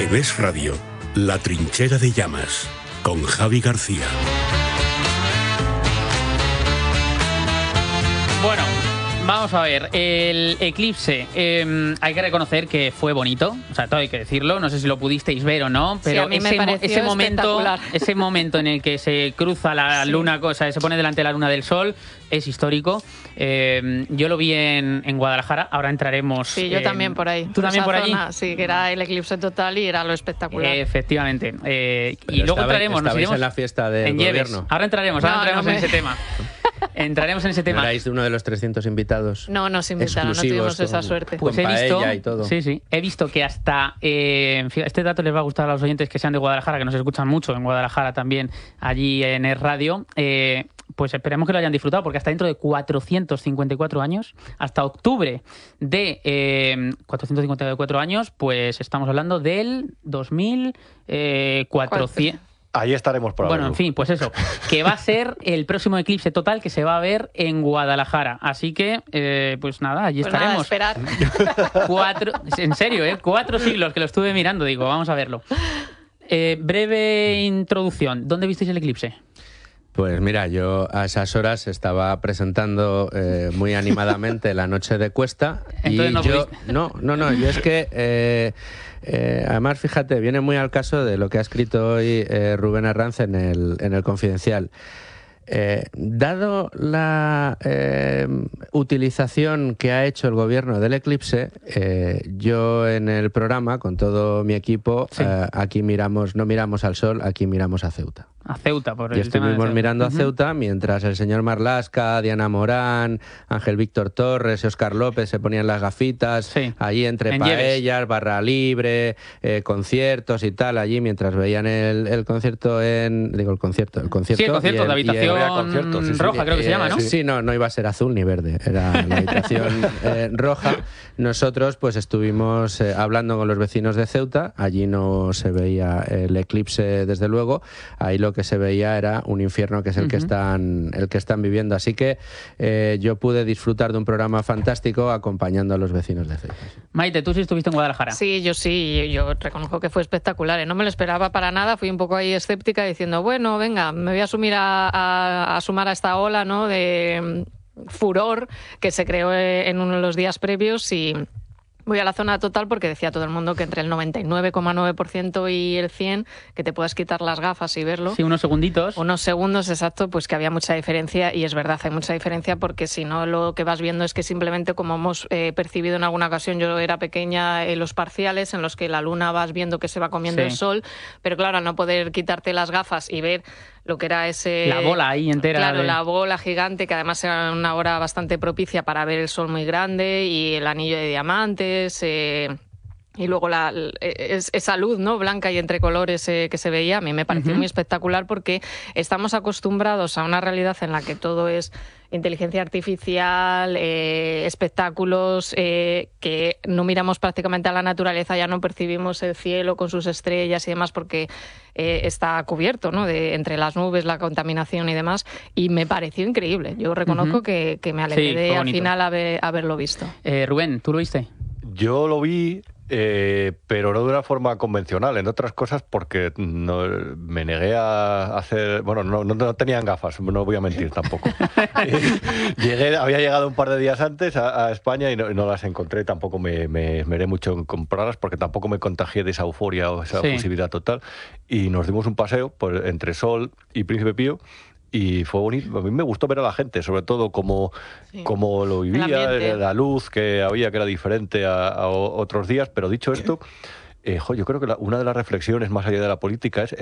Al-Revés Radio, La Trinchera de Llamas, con Javi García. Bueno, vamos a ver, el eclipse, hay que reconocer que fue bonito, o sea, todo hay que decirlo, no sé si lo pudisteis ver o no, pero sí, a mí me pareció ese momento en el que se cruza la luna, o sea, se pone delante de la luna del sol, es histórico. Yo lo vi en Guadalajara, ahora entraremos... Sí, yo también por ahí. ¿Tú también por allí? Sí, que era el eclipse total y era lo espectacular. Efectivamente. Y luego entraremos... Nos iremos en la fiesta del gobierno. Ahora entraremos en ese tema. Entraremos en ese tema. ¿Erais uno de los 300 invitados? No nos invitaron, no tuvimos esa suerte. Pues he visto, y todo. Sí, he visto que hasta, este dato les va a gustar a los oyentes que sean de Guadalajara, que nos escuchan mucho en Guadalajara también, allí en el radio, pues esperemos que lo hayan disfrutado, porque hasta dentro de 454 años, hasta octubre de 454 años, pues estamos hablando del 2400... Ahí estaremos por Bueno, en fin, pues eso, que va a ser el próximo eclipse total que se va a ver en Guadalajara. Así que, pues nada, allí estaremos. Nada, esperar. En serio, 4 siglos que lo estuve mirando, digo, vamos a verlo. Breve introducción, ¿dónde visteis el eclipse? Pues mira, yo a esas horas estaba presentando muy animadamente La Noche de Cuesta. Entonces y yo es que además, fíjate, viene muy al caso de lo que ha escrito hoy Rubén Arranz en el Confidencial. Dado la utilización que ha hecho el gobierno del eclipse, yo en el programa, con todo mi equipo, aquí no miramos al sol, aquí miramos a Ceuta. A Ceuta, por el y estuvimos mirando a Ceuta mientras el señor Marlaska, Diana Morán, Ángel Víctor Torres y Óscar López se ponían las gafitas, allí entre paellas, barra libre, conciertos y tal, allí mientras veían el concierto el concierto de habitación roja, creo que se llama, ¿no? Sí, no iba a ser azul ni verde, era la habitación roja. Nosotros pues estuvimos hablando con los vecinos de Ceuta, allí no se veía el eclipse desde luego, ahí lo que se veía era un infierno que es el que están viviendo, así que yo pude disfrutar de un programa fantástico acompañando a los vecinos de Ceuta. Maite, ¿tú sí estuviste en Guadalajara? Sí, yo reconozco que fue espectacular, no me lo esperaba para nada, fui un poco ahí escéptica diciendo, bueno, venga, me voy a sumar a esta ola, ¿no?, de furor que se creó en uno de los días previos y voy a la zona total porque decía todo el mundo que entre el 99,9% y el 100% que te puedas quitar las gafas y verlo. Sí, unos segunditos. Unos segundos, exacto, pues que había mucha diferencia y es verdad, hay mucha diferencia porque si no lo que vas viendo es que simplemente como hemos percibido en alguna ocasión, yo era pequeña, los parciales en los que la luna vas viendo que se va comiendo el sol, pero claro, al no poder quitarte las gafas y ver lo que era la bola ahí entera. Claro, la bola gigante, que además era una hora bastante propicia para ver el sol muy grande y el anillo de diamantes, y luego esa luz, ¿no?, blanca y entre colores que se veía, a mí me pareció muy espectacular porque estamos acostumbrados a una realidad en la que todo es inteligencia artificial, espectáculos, que no miramos prácticamente a la naturaleza, ya no percibimos el cielo con sus estrellas y demás porque está cubierto, ¿no?, entre las nubes, la contaminación y demás, y me pareció increíble. Yo reconozco que me alegré al final haberlo visto. Rubén, ¿tú lo viste? Yo lo vi, pero no de una forma convencional, en otras cosas porque me negué a hacer... Bueno, no tenían gafas, no voy a mentir tampoco. Había llegado un par de días antes a España y no las encontré, tampoco me esmeré mucho en comprarlas porque tampoco me contagié de esa euforia o esa efusividad total. Y nos dimos un paseo entre Sol y Príncipe Pío. Y fue bonito. A mí me gustó ver a la gente, sobre todo cómo lo vivía, la luz que había, que era diferente a otros días. Pero dicho esto, yo creo que una de las reflexiones más allá de la política es